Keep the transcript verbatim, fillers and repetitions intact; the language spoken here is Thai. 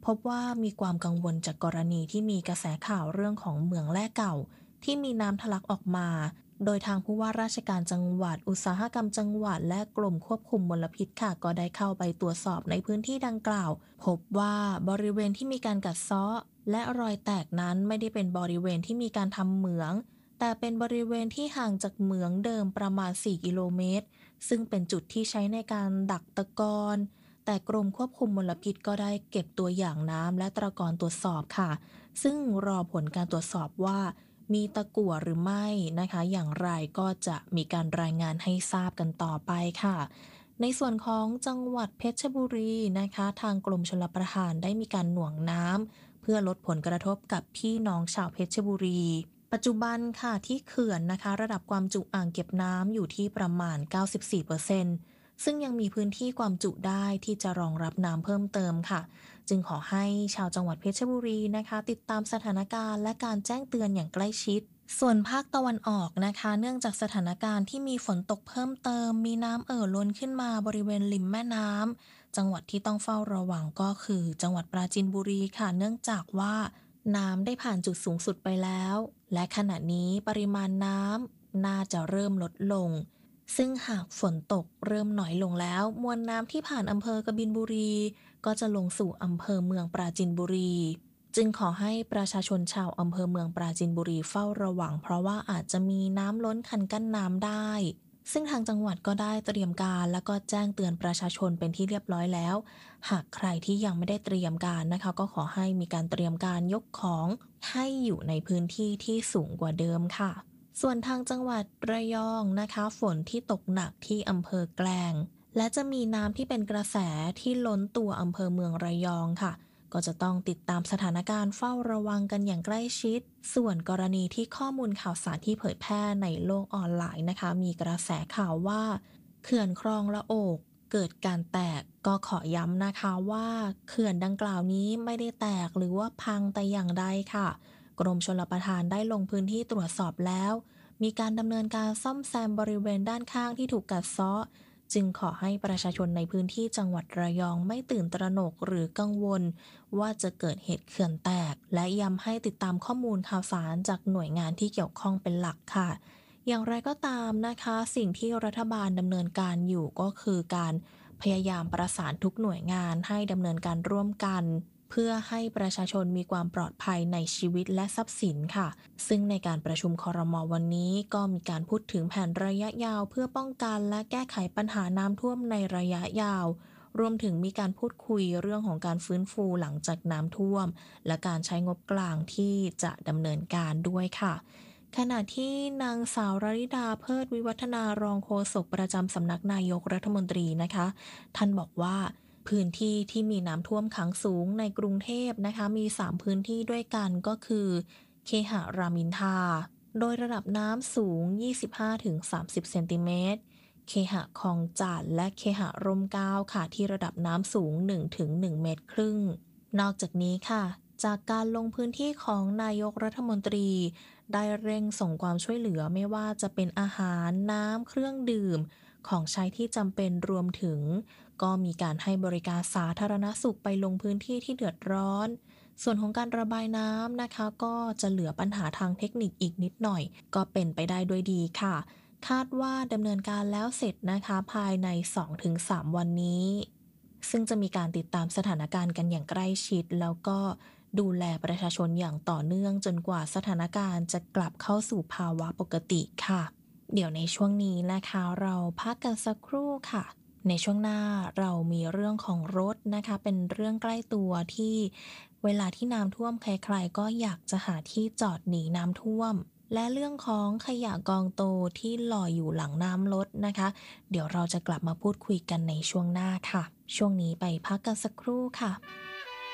พบว่ามีความกังวลจากกรณีที่มีกระแสข่าวเรื่องของเหมืองแร่เก่าที่มีน้ำทะลักออกมาโดยทางผู้ว่าราชการจังหวัดอุตสาหกรรมจังหวัดและกรมควบคุมมลพิษค่ะก็ได้เข้าไปตรวจสอบในพื้นที่ดังกล่าวพบว่าบริเวณที่มีการกัดเซาะและรอยแตกนั้นไม่ได้เป็นบริเวณที่มีการทำเหมืองแต่เป็นบริเวณที่ห่างจากเหมืองเดิมประมาณสี่กิโลเมตรซึ่งเป็นจุดที่ใช้ในการดักตะกอนแต่กรมควบคุมมลพิษก็ได้เก็บตัวอย่างน้ำและตะกอนตรวจสอบค่ะซึ่งรอผลการตรวจสอบว่ามีตะกั่วหรือไม่นะคะอย่างไรก็จะมีการรายงานให้ทราบกันต่อไปค่ะในส่วนของจังหวัดเพชรบุรีนะคะทางกรมชลประทานได้มีการหน่วงน้ำเพื่อลดผลกระทบกับพี่น้องชาวเพชรบุรีปัจจุบันค่ะที่เขื่อนนะคะระดับความจุอ่างเก็บน้ำอยู่ที่ประมาณ เก้าสิบสี่เปอร์เซ็นต์ ซึ่งยังมีพื้นที่ความจุได้ที่จะรองรับน้ำเพิ่มเติมค่ะจึงขอให้ชาวจังหวัดเพชรบุรีนะคะติดตามสถานการณ์และการแจ้งเตือนอย่างใกล้ชิดส่วนภาคตะวันออกนะคะเนื่องจากสถานการณ์ที่มีฝนตกเพิ่มเติมมีน้ำเอ่อล้นขึ้นมาบริเวณริมแม่น้ำจังหวัดที่ต้องเฝ้าระวังก็คือจังหวัดปราจีนบุรีค่ะเนื่องจากว่าน้ำได้ผ่านจุดสูงสุดไปแล้วและขณะนี้ปริมาณน้ำน่าจะเริ่มลดลง ซึ่งหากฝนตกเริ่มหน่อยลงแล้วมวลน้ำที่ผ่านอำเภอกบินบุรีก็จะลงสู่อำเภอเมืองปราจีนบุรีจึงขอให้ประชาชนชาวอำเภอเมืองปราจีนบุรีเฝ้าระวังเพราะว่าอาจจะมีน้ำล้นคันกั้นน้ำได้ซึ่งทางจังหวัดก็ได้เตรียมการและก็แจ้งเตือนประชาชนเป็นที่เรียบร้อยแล้วหากใครที่ยังไม่ได้เตรียมการนะคะก็ขอให้มีการเตรียมการยกของให้อยู่ในพื้นที่ที่สูงกว่าเดิมค่ะส่วนทางจังหวัดระยองนะคะฝนที่ตกหนักที่อำเภอแกลงและจะมีน้ำที่เป็นกระแสที่ล้นตัวอำเภอเมืองระยองค่ะก็จะต้องติดตามสถานการณ์เฝ้าระวังกันอย่างใกล้ชิดส่วนกรณีที่ข้อมูลข่าวสารที่เผยแพร่ในโลกออนไลน์นะคะมีกระแสข่าวว่าเขื่อนคลองละโอกเกิดการแตกก็ขอย้ำนะคะว่าเขื่อนดังกล่าวนี้ไม่ได้แตกหรือว่าพังแต่อย่างใดค่ะกรมชลประทานได้ลงพื้นที่ตรวจสอบแล้วมีการดำเนินการซ่อมแซมบริเวณด้านข้างที่ถูกกัดเซาะจึงขอให้ประชาชนในพื้นที่จังหวัดระยองไม่ตื่นตระหนกหรือกังวลว่าจะเกิดเหตุเขื่อนแตกและย้ำให้ติดตามข้อมูลข่าวสารจากหน่วยงานที่เกี่ยวข้องเป็นหลักค่ะอย่างไรก็ตามนะคะสิ่งที่รัฐบาลดำเนินการอยู่ก็คือการพยายามประสานทุกหน่วยงานให้ดำเนินการร่วมกันเพื่อให้ประชาชนมีความปลอดภัยในชีวิตและทรัพย์สินค่ะซึ่งในการประชุมครม.วันนี้ก็มีการพูดถึงแผนระยะยาวเพื่อป้องกันและแก้ไขปัญหาน้ำท่วมในระยะยาวรวมถึงมีการพูดคุยเรื่องของการฟื้นฟูหลังจากน้ำท่วมและการใช้งบกลางที่จะดำเนินการด้วยค่ะขณะที่นางสาวรริดาเพิดวิวัฒนารองโฆษกประจำสำนักนายกรัฐมนตรีนะคะท่านบอกว่าพื้นที่ที่มีน้ำท่วมขังสูงในกรุงเทพนะคะมีสามพื้นที่ด้วยกันก็คือเคหะรามอินทราโดยระดับน้ำสูง ยี่สิบห้าถึงสามสิบเซนติเมตรเคหะคลองจันทน์และเคหะร่มเกล้าค่ะที่ระดับน้ำสูง หนึ่งถึงหนึ่งเมตรครึ่งนอกจากนี้ค่ะจากการลงพื้นที่ของนายกรัฐมนตรีได้เร่งส่งความช่วยเหลือไม่ว่าจะเป็นอาหารน้ำเครื่องดื่มของใช้ที่จำเป็นรวมถึงก็มีการให้บริการสาธารณสุขไปลงพื้นที่ที่เดือดร้อนส่วนของการระบายน้ำนะคะก็จะเหลือปัญหาทางเทคนิคอีกนิดหน่อยก็เป็นไปได้ด้วยดีค่ะคาดว่าดำเนินการแล้วเสร็จนะคะภายใน สองถึงสาม วันนี้ซึ่งจะมีการติดตามสถานการณ์กันอย่างใกล้ชิดแล้วก็ดูแลประชาชนอย่างต่อเนื่องจนกว่าสถานการณ์จะกลับเข้าสู่ภาวะปกติค่ะเดี๋ยวในช่วงนี้นะคะเราพักกันสักครู่ค่ะในช่วงหน้าเรามีเรื่องของรถนะคะเป็นเรื่องใกล้ตัวที่เวลาที่น้ำท่วมใครๆก็อยากจะหาที่จอดหนีน้ำท่วมและเรื่องของขยะกองโตที่ลอยอยู่หลังน้ำลดนะคะเดี๋ยวเราจะกลับมาพูดคุยกันในช่วงหน้าค่ะช่วงนี้ไปพักกันสักครู่ค่ะ